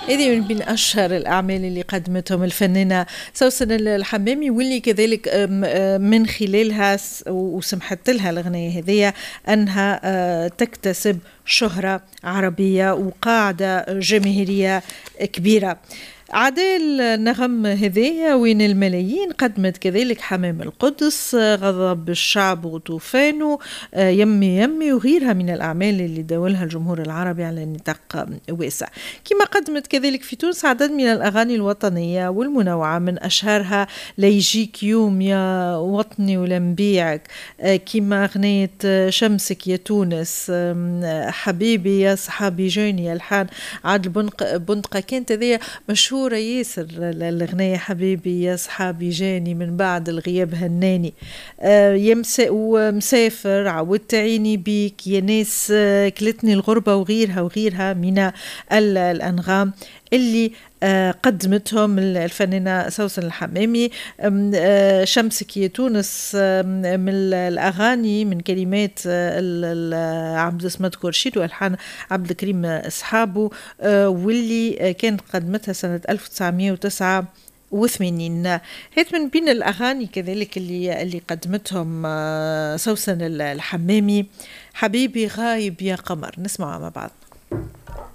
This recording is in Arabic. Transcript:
هذه من بين أشهر الأعمال اللي قدمتهم الفنانة سوسن الحمامي، واللي كذلك من خلالها وسمحت لها الأغنية هذه أنها تكتسب شهرة عربية وقاعدة جماهيرية كبيرة. عدال النغم هذية وين الملايين قدمت كذلك حمام القدس، غضب الشعب وطوفانه، يمي يمي وغيرها من الأعمال اللي داولها الجمهور العربي على نطاق واسع. كما قدمت كذلك في تونس عدد من الأغاني الوطنية والمنوعة، من أشهرها ليجيك يوم يا وطني ولنبيعك، كما أغنية شمسك يا تونس، حبيبي يا صحابي جاني ألحان عادل بندقة. كانت هذه مشهورة ياسر الأغنية حبيبي يا صحابي جاني من بعد الغياب هناني، ومسافر عودت عيني بيك يا ناس، كلتني الغربة وغيرها وغيرها من الأنغام اللي قدمتهم الفنانة سوسن الحمامي. شمسك يا تونس من الأغاني من كلمات عبد الصمد كورشيد والحان عبد الكريم أصحابه، واللي كانت قدمتها سنة 1989. هات من بين الأغاني كذلك اللي قدمتهم سوسن الحمامي حبيبي غايب يا قمر، نسمعها مع بعض.